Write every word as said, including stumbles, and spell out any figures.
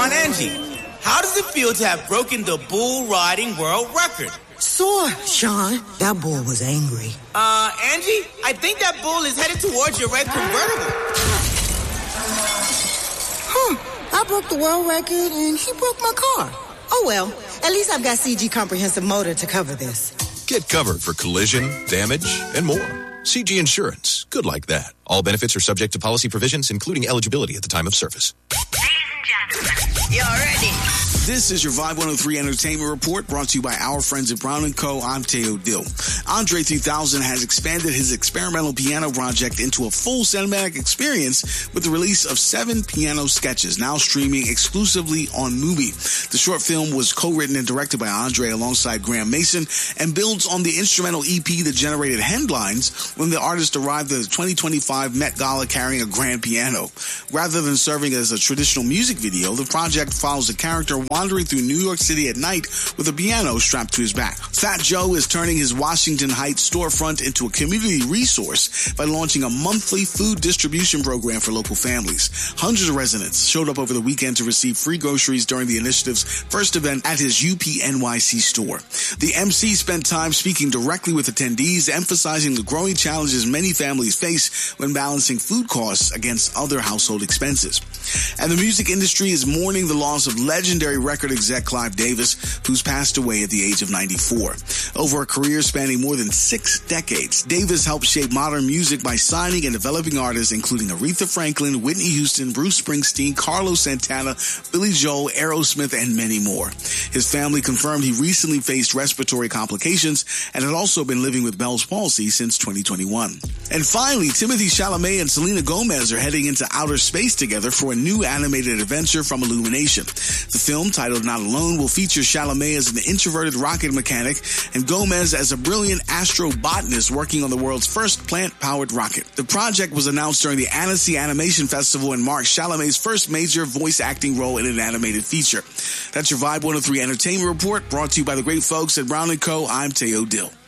Aunt Angie, how does it feel to have broken the bull riding world record? Sore, Sean. That bull was angry. Uh, Angie, I think that bull is headed towards your red convertible. Huh. I broke the world record and he broke my car. Oh well, at least I've got C G Comprehensive Motor to cover this. Get covered for collision, damage, and more. C G Insurance. Good like that. All benefits are subject to policy provisions, including eligibility at the time of service. Ladies and gentlemen, you're ready. This is your Vibe one oh three Entertainment Report, brought to you by our friends at Brown and Co. I'm Teo Dill. Andre three thousand has expanded his experimental piano project into a full cinematic experience with the release of seven piano sketches, now streaming exclusively on Mubi. The short film was co-written and directed by Andre alongside Graham Mason and builds on the instrumental E P that generated headlines when the artist arrived at the twenty twenty-five Met Gala carrying a grand piano. Rather than serving as a traditional music video, the project follows a character wandering through New York City at night with a piano strapped to his back. Fat Joe is turning his Washington Heights storefront into a community resource by launching a monthly food distribution program for local families. Hundreds of residents showed up over the weekend to receive free groceries during the initiative's first event at his U P N Y C store. The M C spent time speaking directly with attendees, emphasizing the growing challenges many families face when balancing food costs against other household expenses. And the music industry is mourning the loss of legendary record exec Clive Davis, who's passed away at the age of ninety-four. Over a career spanning more than six decades, Davis helped shape modern music by signing and developing artists including Aretha Franklin, Whitney Houston, Bruce Springsteen, Carlos Santana, Billy Joel, Aerosmith, and many more. His family confirmed he recently faced respiratory complications and had also been living with Bell's palsy since twenty twenty-one. And finally, Timothée Chalamet and Selena Gomez are heading into outer space together for a new animated adventure from Illumination. The film, titled Not Alone, will feature Chalamet as an introverted rocket mechanic and Gomez as a brilliant astrobotanist working on the world's first plant-powered rocket. The project was announced during the Annecy Animation Festival and marks Chalamet's first major voice acting role in an animated feature. That's your Vibe one oh three Entertainment Report, brought to you by the great folks at Brown and Co. I'm Teo Dill.